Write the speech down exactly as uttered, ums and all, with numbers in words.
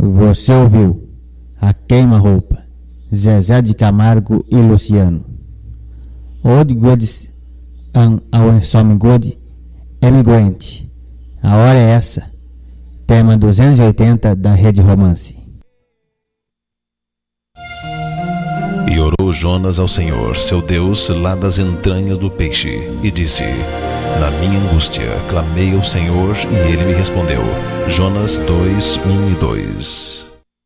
Você ouviu a queima-roupa, Zezé de Camargo e Luciano. Old goods and our some good emigrant. A hora é essa. Tema duzentos e oitenta da Rede Romance. E orou Jonas ao Senhor, seu Deus, lá das entranhas do peixe, e disse: Na minha angústia clamei ao Senhor, e ele me respondeu. Jonas dois, um e dois.